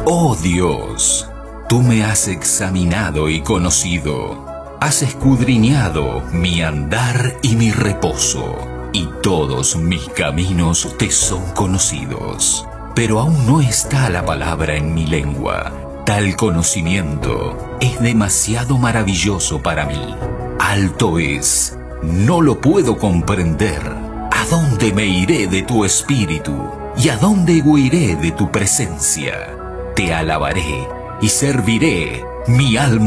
Oh Dios, tú me has examinado y conocido. Has escudriñado mi andar y mi reposo, y todos mis caminos te son conocidos. Pero aún no está la palabra en mi lengua. Tal conocimiento es demasiado maravilloso para mí. Alto es, no lo puedo comprender. ¿A dónde me iré de tu espíritu? ¿Y a dónde huiré de tu presencia? Te alabaré y serviré, mi alma